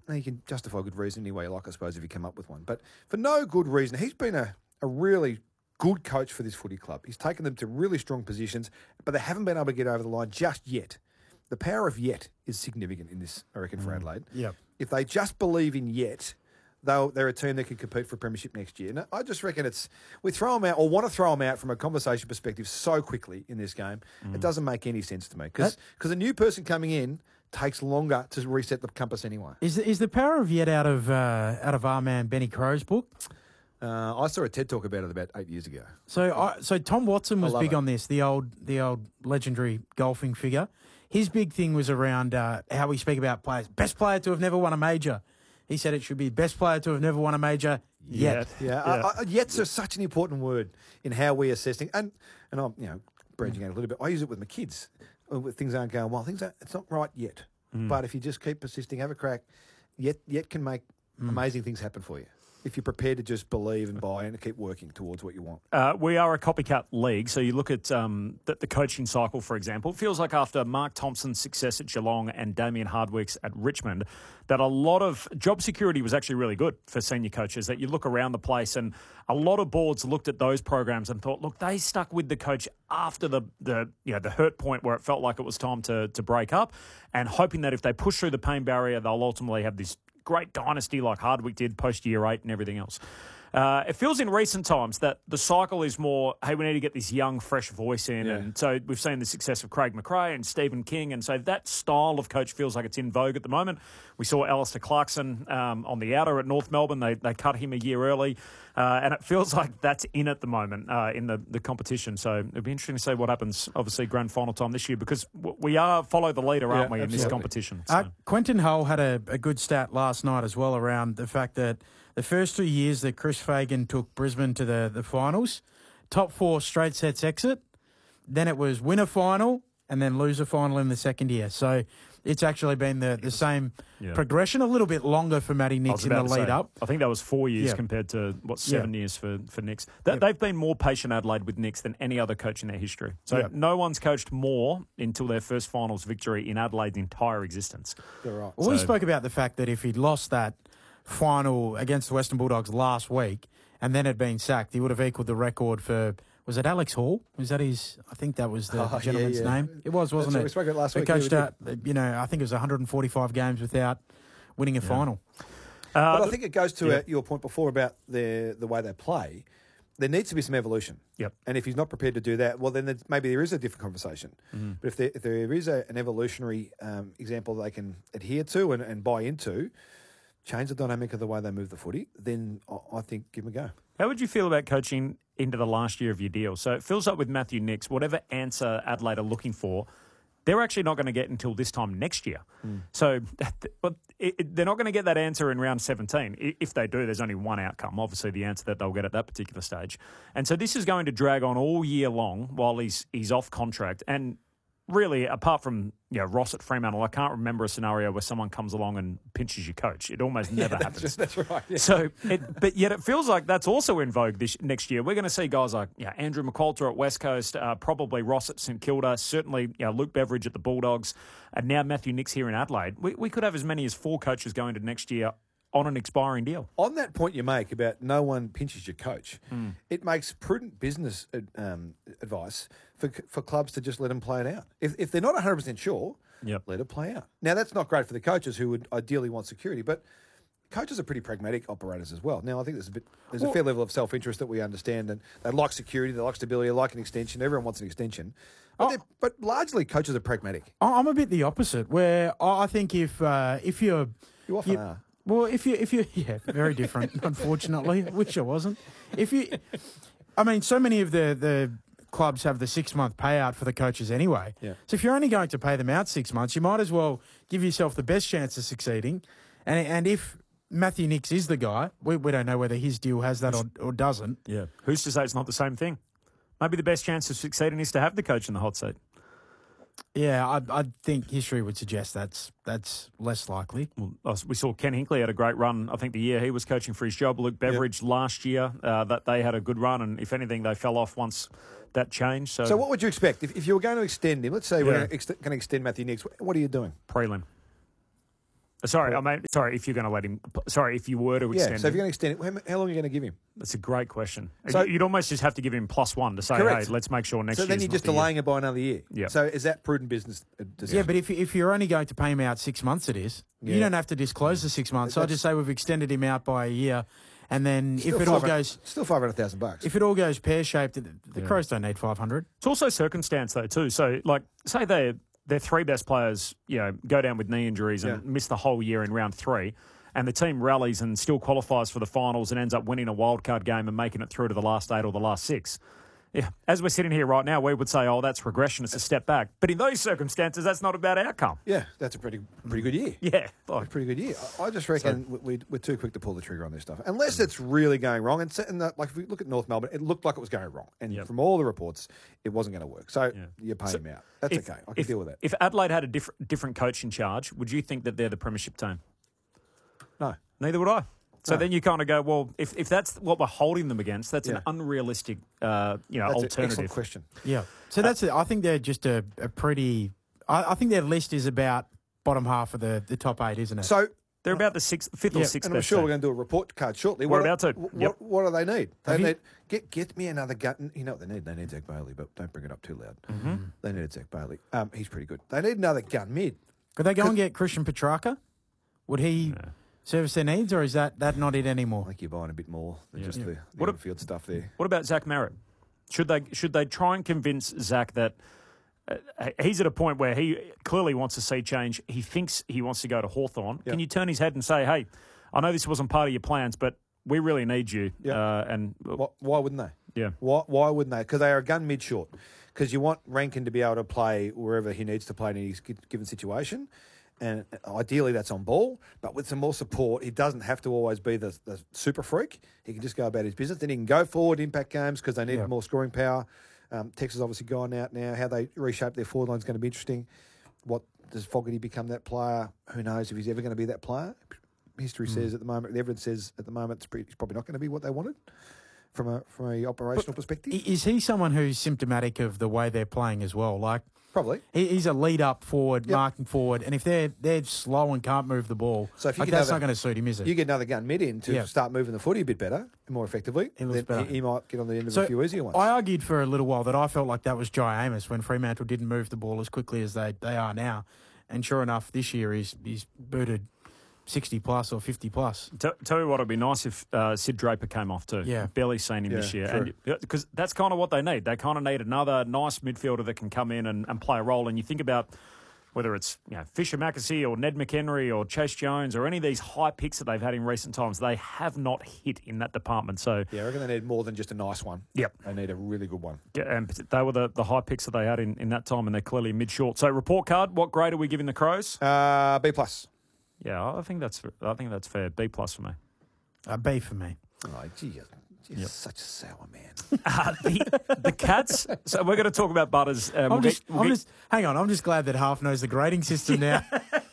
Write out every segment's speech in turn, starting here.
Now, you can justify a good reason any way you like, I suppose, if you come up with one. But for no good reason, he's been a really good coach for this footy club. He's taken them to really strong positions, but they haven't been able to get over the line just yet. The power of yet is significant in this, I reckon, for Adelaide. Yep. If they just believe in yet, they're a team that can compete for a premiership next year. And I just reckon we throw them out or want to throw them out from a conversation perspective so quickly in this game. It doesn't make any sense to me because a new person coming in takes longer to reset the compass anyway. Is the power of yet out of our man Benny Crow's book? I saw a TED talk about it about 8 years ago. So Tom Watson was big it. on this, the old legendary golfing figure. His big thing was around how we speak about players. Best player to have never won a major. He said it should be best player to have never won a major yet. Yeah. Yet's such an important word in how we assess things. And I'm branching out a little bit. I use it with my kids. When things aren't going well. It's not right yet. But if you just keep persisting, have a crack, yet can make amazing things happen for you. If you're prepared to just believe and buy and keep working towards what you want. We are a copycat league, so you look at the coaching cycle, for example. It feels like after Mark Thompson's success at Geelong and Damien Hardwick's at Richmond, that a lot of job security was actually really good for senior coaches, that you look around the place and a lot of boards looked at those programs and thought, look, they stuck with the coach after the hurt point where it felt like it was time to break up, and hoping that if they push through the pain barrier, they'll ultimately have this great dynasty like Hardwick did post-year 8 and everything else. It feels in recent times that the cycle is more, hey, we need to get this young, fresh voice in. Yeah. And so we've seen the success of Craig McRae and Stephen King. And so that style of coach feels like it's in vogue at the moment. We saw Alistair Clarkson on the outer at North Melbourne. They cut him a year early. And it feels like that's in at the moment in the competition. So it'll be interesting to see what happens, obviously, grand final time this year, because we are follow the leader, aren't we, in this competition. So. Quentin Hull had a good stat last night as well around the fact that the first 2 years that Chris Fagan took Brisbane to the finals, top 4 straight sets exit, then it was winner final and then loser final in the second year. So it's actually been the same progression, a little bit longer for Matty Nicks in the lead up. I think that was 4 years compared to, 7 years for Nicks. They've been more patient, Adelaide, with Nicks than any other coach in their history. So no one's coached more until their first finals victory in Adelaide's entire existence. You're right. Well, we spoke about the fact that if he'd lost that final against the Western Bulldogs last week and then had been sacked, he would have equalled the record for, was it Alex Hall? Was that his, I think that was the gentleman's name. It was, wasn't it? We spoke about last week. He coached out, I think it was 145 games without winning a final. But I think it goes to your point before about the way they play. There needs to be some evolution. Yep. And if he's not prepared to do that, well, then maybe there is a different conversation. Mm-hmm. But if there is an evolutionary example they can adhere to and buy into, change the dynamic of the way they move the footy, then I think give them a go. How would you feel about coaching into the last year of your deal? So it feels like with Matthew Nicks, whatever answer Adelaide are looking for, they're actually not going to get until this time next year. So they're not going to get that answer in round 17. If they do, there's only one outcome, obviously the answer that they'll get at that particular stage. And so this is going to drag on all year long while he's off contract. And really, apart from Ross at Fremantle, I can't remember a scenario where someone comes along and pinches your coach. It almost never happens. That's right. Yeah. So, but yet it feels like that's also in vogue this next year. We're going to see guys like Andrew McQualter at West Coast, probably Ross at St Kilda, certainly Luke Beveridge at the Bulldogs, and now Matthew Nicks here in Adelaide. We could have as many as 4 coaches going to next year on an expiring deal. On that point you make about no one pinches your coach, it makes prudent business advice for clubs to just let them play it out. If they're not 100% sure, let it play out. Now, that's not great for the coaches who would ideally want security, but coaches are pretty pragmatic operators as well. Now, I think there's a fair level of self-interest that we understand, and they like security, they like stability, they like an extension. Everyone wants an extension. But largely, coaches are pragmatic. I'm a bit the opposite, where I think if you're... You often are. Well, if you very different, unfortunately. I wish I wasn't. So many of the clubs have the 6-month payout for the coaches anyway. Yeah. So if you're only going to pay them out 6 months, you might as well give yourself the best chance of succeeding. And if Matthew Nicks is the guy, we don't know whether his deal has that or doesn't. Yeah. Who's to say it's not the same thing? Maybe the best chance of succeeding is to have the coach in the hot seat. Yeah, I think history would suggest that's less likely. Well, we saw Ken Hinkley had a great run, I think, the year he was coaching for his job. Luke Beveridge last year, that they had a good run, and if anything, they fell off once that changed. So what would you expect? If you were going to extend him, let's say we're going to extend Matthew Nicks, what are you doing? Prelim. Sorry, if you're going to let him. Sorry, if you were to extend. Yeah. So if him. you're going to extend it, how long are you going to give him? That's a great question. So you'd almost just have to give him +1 to say, correct. hey, let's make sure next year. So then you're just delaying it by another year. Yeah. So is that prudent business decision? Yeah, but if you're only going to pay him out 6 months, you don't have to disclose the 6 months. So I just say we've extended him out by a year, and then if it all goes still $500,000. If it all goes pear shaped, the Crows don't need 500. It's also circumstance though too. So like, say their three best players, go down with knee injuries and miss the whole year in round 3. And the team rallies and still qualifies for the finals and ends up winning a wildcard game and making it through to the last 8 or the last 6. Yeah, as we're sitting here right now, we would say, that's regression, it's a step back. But in those circumstances, that's not a bad outcome. Yeah, that's a pretty good year. Yeah. A pretty good year. I just reckon we're too quick to pull the trigger on this stuff. Unless it's really going wrong. And if we look at North Melbourne, it looked like it was going wrong. And from all the reports, it wasn't going to work. So you pay him out. That's okay. I can deal with that. If Adelaide had a different coach in charge, would you think that they're the premiership team? No. Neither would I. So then you kind of go, well, if that's what we're holding them against, that's an unrealistic, that's alternative. An excellent question. Yeah. So that's it. I think they're just a pretty. I think their list is about bottom half of the top 8, isn't it? So they're about the 5th or 6th. And I'm sure we're going to do a report card shortly. We're about to. What do they need? They need get me another gun. You know what they need? They need Zach Bailey, but don't bring it up too loud. Mm-hmm. They need Zach Bailey. He's pretty good. They need another gun mid. Could they go and get Christian Petrarca? Would he service their needs, or is that not it anymore? I think you're buying a bit more than just the on-field stuff there. What about Zach Merritt? Should they try and convince Zach that he's at a point where he clearly wants to see change? He thinks he wants to go to Hawthorn. Can you turn his head and say, hey, I know this wasn't part of your plans, but we really need you. And why wouldn't they? Yeah. Why wouldn't they? Because they are a gun mid short. Because you want Rankin to be able to play wherever he needs to play in his given situation. And ideally that's on ball, but with some more support, he doesn't have to always be the super freak. He can just go about his business. Then he can go forward, impact games because they need more scoring power. Texas obviously gone out now. How they reshape their forward line is going to be interesting. What does Fogarty become that player? Who knows if he's ever going to be that player? History says at the moment, the evidence says at the moment he's probably not going to be what they wanted from a operational perspective. Is he someone who's symptomatic of the way they're playing as well? Like, probably. He's a lead-up forward, marking forward, and if they're slow and can't move the ball, so if you that's not going to suit him, is it? You get another gun mid in to start moving the footy a bit better and more effectively, he might get on the end of a few easier ones. I argued for a little while that I felt like that was Jai Amos when Fremantle didn't move the ball as quickly as they are now. And sure enough, this year he's booted 60-plus or 50-plus. Tell you what, it'd be nice if Sid Draper came off too. Yeah. Barely seen him this year. Because that's kind of what they need. They kind of need another nice midfielder that can come in and play a role. And you think about whether it's Fisher Mackesy or Ned McHenry or Chase Jones or any of these high picks that they've had in recent times, they have not hit in that department. So I reckon they need more than just a nice one. Yep. They need a really good one. Yeah, and they were the high picks that they had in that time, and they're clearly mid-short. So report card, what grade are we giving the Crows? B+. Yeah, I think that's fair. B+ for me. B for me. Oh, gee, you're such a sour man. The Cats. So we're going to talk about Butters. Hang on. I'm just glad that Half knows the grading system now.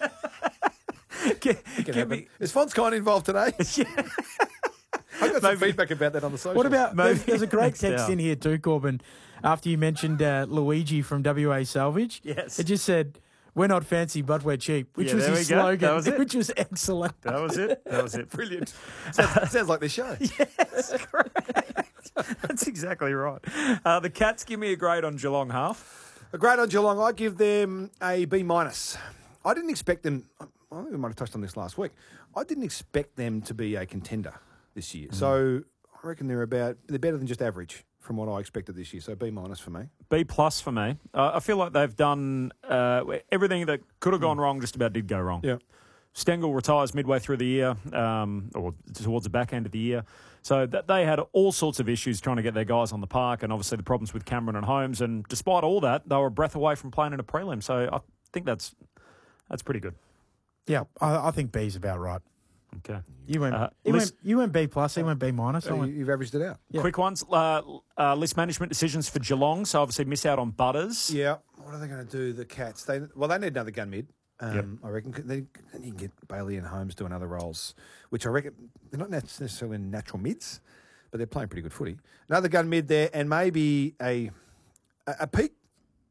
Is Fonskine involved today? I got some feedback about that on the social. What about there's a great text in here too, Corbin. After you mentioned Luigi from WA Salvage, yes, it just said, "We're not fancy, but we're cheap," which was his slogan, which was excellent. That was it. Brilliant. Sounds like this show. Yes, correct. That's exactly right. The Cats, give me a grade on Geelong, Half. A grade on Geelong, I give them a B-. I didn't expect them. I think we might have touched on this last week. I didn't expect them to be a contender this year. So I reckon they're better than just average from what I expected this year. So B- for me. B+ for me. I feel like they've done everything that could have gone wrong just about did go wrong. Yeah. Stengel retires midway through the year, or towards the back end of the year. So they had all sorts of issues trying to get their guys on the park, and obviously the problems with Cameron and Holmes. And despite all that, they were a breath away from playing in a prelim. So I think that's pretty good. Yeah, I think B's about right. Okay. You went B+, he went B+. You've averaged it out. Yeah. Quick ones. List management decisions for Geelong. So obviously miss out on Butters. Yeah. What are they going to do, the Cats? They need another gun mid. I reckon you can get Bailey and Holmes doing other roles, which I reckon they're not necessarily natural mids, but they're playing pretty good footy. Another gun mid there, and maybe a peak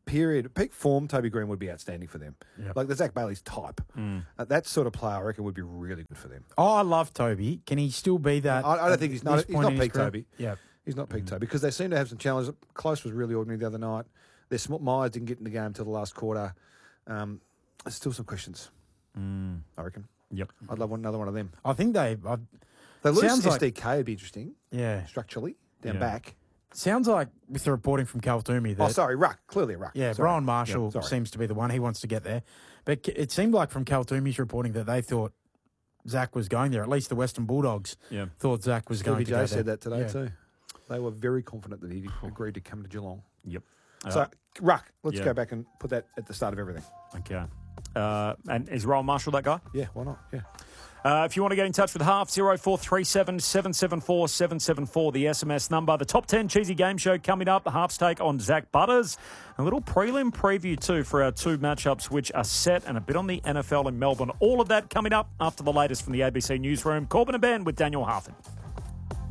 period, peak form, Toby Green would be outstanding for them. Yep. Like the Zach Bailey's type. That sort of player, I reckon, would be really good for them. Oh, I love Toby. Can he still be that? I don't think he's not peak career? Toby. Yeah. He's not peak Toby because they seem to have some challenges. Close was really ordinary the other night. Myers didn't get in the game until the last quarter. There's still some questions, I reckon. Yep. I'd love another one of them. I think they lose sounds like- SDK would be interesting. Yeah. Structurally, down back. Sounds like with the reporting from Cal Toomey that Ruck. Clearly a Ruck. yeah, Sorry. Brian Marshall Yeah, seems to be the one. He wants to get there. But it seemed like from Cal Toomey's reporting that they thought Zach was going there. At least the Western Bulldogs thought Zach was going to go there. Stevie J said that today too. They were very confident that he agreed to come to Geelong. Yep. So, Ruck, let's go back and put that at the start of everything. Okay. And is Rowan Marshall that guy? Yeah, why not? Yeah. If you want to get in touch with Half, 0437 774 774, the SMS number. The Top 10 Cheesy Game Show coming up. Half's take on Zach Butters. A little prelim preview too for our two matchups which are set, and a bit on the NFL in Melbourne. All of that coming up after the latest from the ABC Newsroom. Corbin and Ben with Daniel Harford.